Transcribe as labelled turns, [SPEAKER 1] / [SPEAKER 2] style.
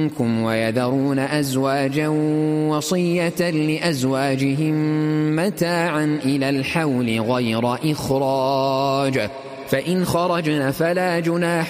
[SPEAKER 1] منكم ويذرون أزواجا وصية لأزواجهم متاعا إلى الحول غير إخراج، فإن خرجن فلا جناح